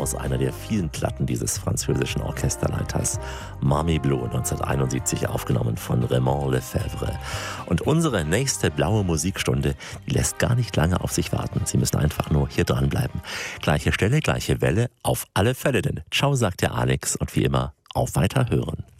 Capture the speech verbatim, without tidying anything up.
aus einer der vielen Platten dieses französischen Orchesterleiters. Mamie Blue, neunzehnhunderteinundsiebzig aufgenommen von Raymond Lefebvre. Und unsere nächste blaue Musikstunde, die lässt gar nicht lange auf sich warten. Sie müssen einfach nur hier dranbleiben. Gleiche Stelle, gleiche Welle, auf alle Fälle denn. Ciao, sagt der Alex und wie immer, auf Weiterhören.